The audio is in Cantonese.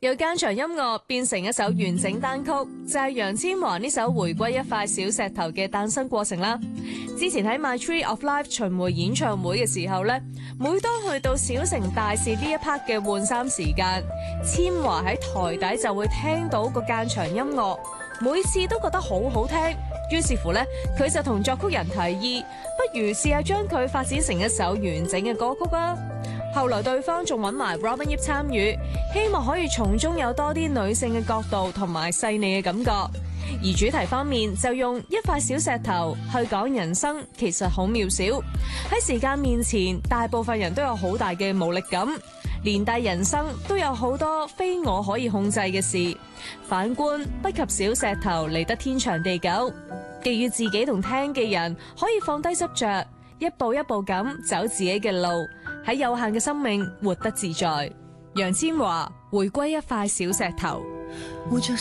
由間場音樂變成一首完整單曲，就係楊千嬅呢首《回歸一塊小石頭》嘅誕生過程啦。之前喺 My Tree of Life 巡迴演唱會嘅時候呢，每當去到小城大事呢一 part 嘅換衫時間，千嬅喺台底就會聽到個間場音樂，每次都覺得好好聽。於是乎呢，佢就同作曲人提議，不如試下將佢發展成一首完整嘅歌曲啊。後來對方仲揾埋 Robin Yip 參與，希望可以從中有多啲女性嘅角度同埋細膩嘅感覺。而主題方面就用一塊小石頭去講人生，其實好渺小。喺時間面前，大部分人都有好大嘅無力感，連帶人生都有好多非我可以控制嘅事。反觀不及小石頭嚟得天長地久，寄予自己同聽嘅人可以放低執着，一步一步咁走自己嘅路，喺有限嘅生命活得自在。楊千嬅，回歸一塊小石頭。